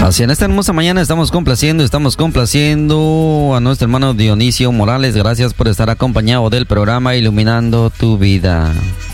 Así en esta hermosa mañana estamos complaciendo a nuestro hermano Dionisio Morales. Gracias por estar acompañado del programa Iluminando tu Vida.